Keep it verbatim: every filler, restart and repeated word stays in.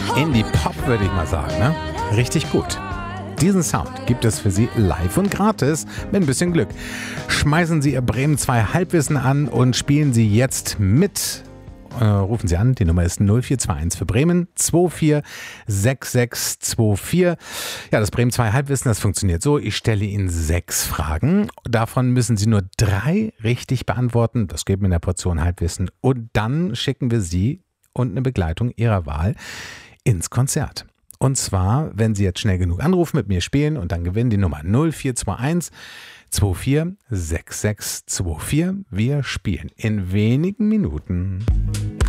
Indie-Pop, würde ich mal sagen, ne? Richtig gut. Diesen Sound gibt es für Sie live und gratis mit ein bisschen Glück. Schmeißen Sie Ihr Bremen zwei Halbwissen an und spielen Sie jetzt mit. Äh, rufen Sie an, die Nummer ist null vier zwei eins für Bremen, zwei vier sechs sechs zwei vier. Ja, das Bremen zwei Halbwissen, das funktioniert so. Ich stelle Ihnen sechs Fragen. Davon müssen Sie nur drei richtig beantworten. Das geht mit einer Portion Halbwissen. Und dann schicken wir Sie und eine Begleitung Ihrer Wahl ins Konzert. Und zwar, wenn Sie jetzt schnell genug anrufen, mit mir spielen und dann gewinnen, die Nummer null vier zwei eins zwei vier sechs sechs zwei vier. Wir spielen in wenigen Minuten.